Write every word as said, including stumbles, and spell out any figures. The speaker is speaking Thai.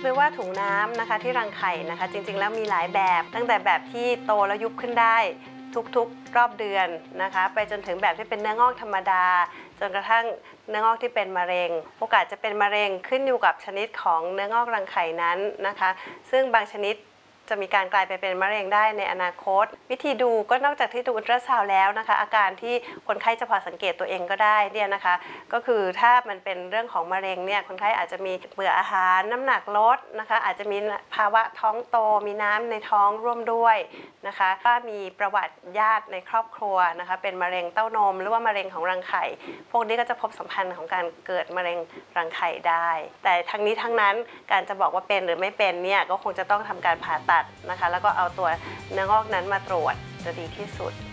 หรือว่าถุงน้ำนะคะที่รังไข่นะคะจริงๆแล้วมีหลายแบบตั้งแต่แบบที่โตแล้วยุบขึ้นได้ทุกๆรอบเดือนนะคะไปจนถึงแบบที่เป็นเนื้องอกธรรมดาจนกระทั่งเนื้องอกที่เป็นมะเร็งโอกาสจะเป็นมะเร็งขึ้นอยู่กับชนิดของเนื้องอกรังไข่นั้นนะคะซึ่งบางชนิดจะมีการกลายไปเป็นมะเร็งได้ในอนาคตวิธีดูก็นอกจากที่ดูอัลตราซาวด์แล้วนะคะอาการที่คนไข้จะพอสังเกตตัวเองก็ได้เนี่ยนะคะก็คือถ้ามันเป็นเรื่องของมะเร็งเนี่ยคนไข้อาจจะมีเบื่ออาหารน้ำหนักลดนะคะอาจจะมีภาวะท้องโตมีน้ำในท้องร่วมด้วยนะคะถ้ามีประวัติญาติในครอบครัวนะคะเป็นมะเร็งเต้านมหรือว่ามะเร็งของรังไข่พวกนี้ก็จะพบสัมพันธ์ของการเกิดมะเร็งรังไข่ได้แต่ทั้งนี้ทั้งนั้นการจะบอกว่าเป็นหรือไม่เป็นเนี่ยก็คงจะต้องทำการผ่าตัดนะคะแล้วก็เอาตัวเนื้องอกนั้นมาตรวจจะดีที่สุด